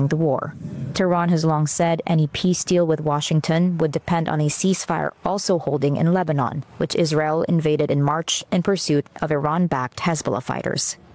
ending the war. Tehran has long said any peace deal with Washington would depend on a ceasefire also holding in Lebanon, which Israel invaded in March in pursuit of Iran-backed Hezbollah fighters.